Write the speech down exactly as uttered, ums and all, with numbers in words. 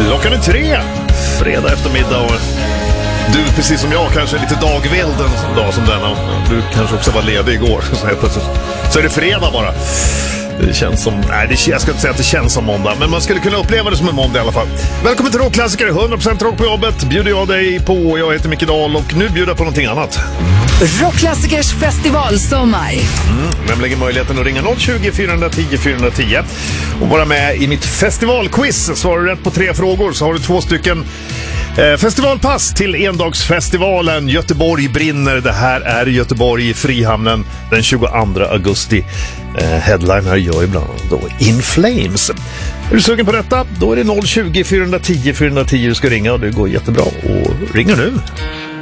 Klockan är tre, fredag eftermiddag och du, precis som jag, kanske är lite dagvild en dag som denna. Du kanske också var ledig igår, så, heter det, så är det fredag bara. Det känns som, nej det, jag ska inte säga att det känns som måndag, men man skulle kunna uppleva det som en måndag i alla fall. Välkommen till Rockklassiker, hundra procent rock på jobbet bjuder jag dig på. Jag heter Micke Dahl och nu bjuder jag på någonting annat. Rockklassikers festivalsommar. Mm, nämligen möjligheten att ringa noll tjugo, fyra tio, fyra tio och vara med i mitt festivalquiz. Svarar du rätt på tre frågor så har du två stycken eh, festivalpass till endagsfestivalen Göteborg brinner. Det här är Göteborg i Frihamnen den tjugoandra augusti. Eh, headliner gör ibland då In Flames. Är du sugen på detta? Då är det noll tjugo, fyra tio, fyra tio du ska ringa och det går jättebra. Och ringer nu.